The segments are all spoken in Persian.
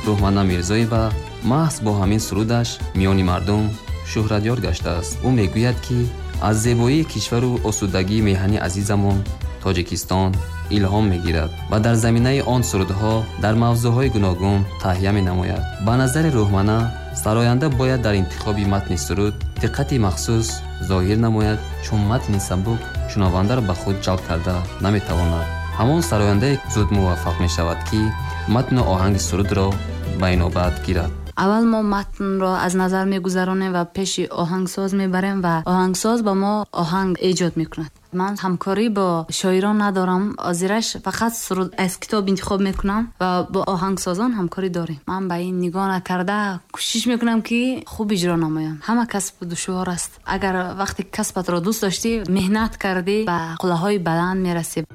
روحمانا میرزاییوا محض با همین سرودش میان مردم شهرتیار گشته است. او میگوید که از زیبایی کشور و آسودگی میهن عزیزمان تاجیکستان الهام میگیرد و در زمینه آن سرودها در موضوعهای گوناگون تهیه مینماید. به نظر روحمانا سراینده باید در انتخاب متن سرود دقت مخصوص ظاهر نماید، چون متن سبک شنونده را به خود جلب کرده نمیتواند. همان سراینده زود موفق میشود که متن آهنگ سرود را به نوبت گیرد. اول ما متن را از نظر میگذرانیم و پیش آهنگساز میبریم و آهنگساز با ما آهنگ ایجاد میکند. من همکاری با شاعران ندارم، آزیرش فقط سرود از کتاب انتخاب میکنم و با آهنگسازان همکاری داریم. من به این نگاه نکرده کوشش میکنم که خوب اجرا نمایم. همه کسب دشوار است. اگر وقتی کسبت را دوست داشتی، مهنت کردی، به قله‌های بلند میرسی.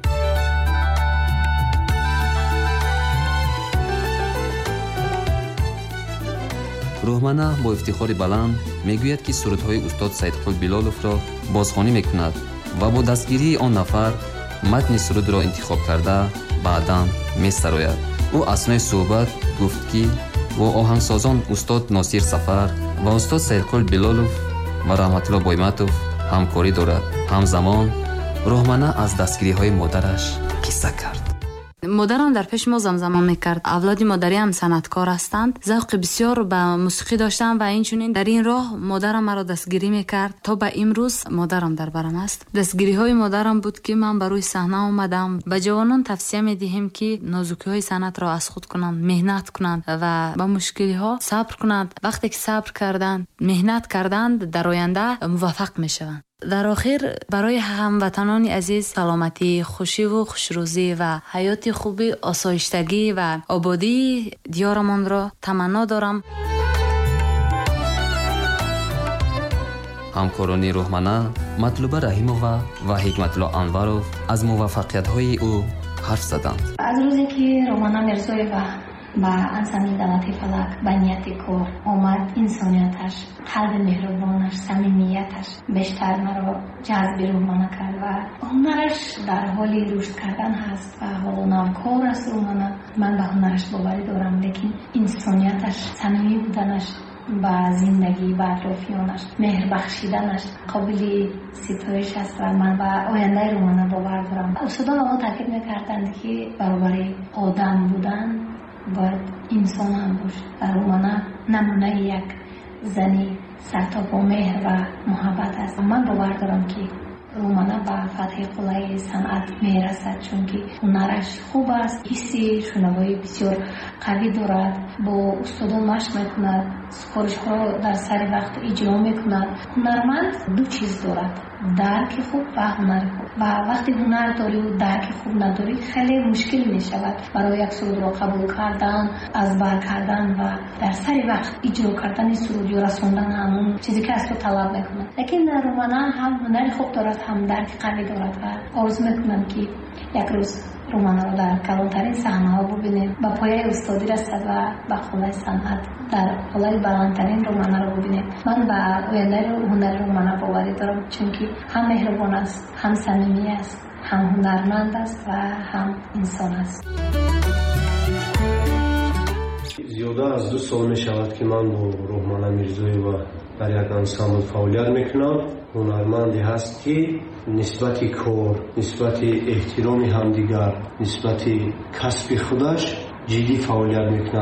روحمانا با افتخار بلند میگوید که سرودهای استاد سیدقل بلالوف را بازخوانی میکند و با دستگیری آن نفر متن سرود را انتخاب کرده بعداً می‌سراید. او اثنای صحبت گفت که با آهنگسازان استاد ناصر سفر و استاد سیدقل بلالوف و رحمت الله بایمتوف همکاری دارد. همزمان روحمانا از دستگیری‌های مادرش قصه کرد. مادرم در پیش ما زمزمه میکرد. اولاد مادری هم صنعتکار هستند، ذوق بسیار به موسیقی داشتند و اینچنین در این راه مادرم مرا دستگیری میکرد. تا به امروز مادرم در برم است. دستگیری های مادرم بود که من بر روی صحنه اومدم. به جوانان توصیه میدهیم که نازکی های صنعت را از خود کنند، مهنت کنند و با مشکلی ها صبر کنند. وقتی که صبر کردند، مهنت کردند، در آینده موفق میشوند. در آخر برای هموطنان عزیز سلامتی، خوشی و خوشروزی و حیات خوبی، آسایشتگی و آبادی دیارمان را تمنا دارم. همکاران روحمانا مطلوبه رحیمووا و حکمت الله انوروف از موفقیت‌های او حرف زدند. از روزی که روحمانا میرزاییوا با انسانی دولتی فلک به نیتی کار آمد، انسانیتش، قلب مهربانش، صمیمیتش بیشتر مرا جذب روحمانا کرد و هنرش در حال رشد کردن هست و حالا نوکار است. روحمانا من به هنرش باوری دارم، لیکن انسانیتش، صمیمی بودنش با زندگی، با اطرافیانش، مهر بخشیدنش قابل ستایش است و من به آینده روحمانا باور دارم. استادان ما تاکید می‌کردند که برابر آدم بودن باید انسان هم باشه. در روحمانا نمونه یک زنی سرتاپ و مهر و محبت است. من باور دارم که روحمانا به فتح قله صنعت میرسد، چون که هنرش خوب است، حسی شنوایی بسیار قوی دارد، با استادان مشق میکند، سفارش ها در سر وقت اجرا میکند. هنرمند دو چیز دارد، درک خوب و هنر خوب. و وقتی هنر داری و درک خوب نداری خیلی مشکل می شود برای یک سرود را قبول کردن، از بر کردن و در سر وقت اجرا کردن سرود یا رسوندن همون چیزی که از تو طلب میکنه. لیکن روحمانا هم هنر خوب دارد، هم درک قوی دارد و آرزو میکنم که یک روز روحمانا را در کلانترین صحنه ها ببینیم، به پایه استادی رسد و به قله صنعت در قله بلندترین روحمانا را ببینیم. من به آینده هنر روحمانا باوری دارم، چون که هم مهربان است، هم صمیمی است، هم هنرمند است و هم انسان است. زیاده از 2 سال می شود که من با روحمانا میرزاییوا در یک انسامبل فعالیت میکنم. هنرمندی هست که نسبت کار، نسبت احترام همدیگر، نسبت کسب خودش جدی فعالیت میکنه.